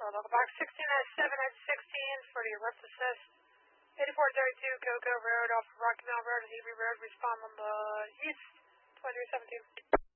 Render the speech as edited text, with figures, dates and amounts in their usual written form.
Delta Box 16 at 7 at 16 for the lift assist. 8432 Cocoa Road off of Rocky Mountain Road and Hebrew Road. Respond on the east. 2317.